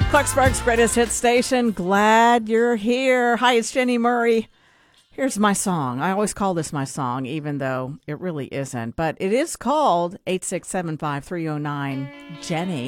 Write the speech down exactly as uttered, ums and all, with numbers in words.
Clarksburg's greatest hit station. Glad you're here. Hi, it's Jenny Murray. Here's my song. I always call this my song, even though it really isn't. But it is called eight six seven five three oh nine Jenny.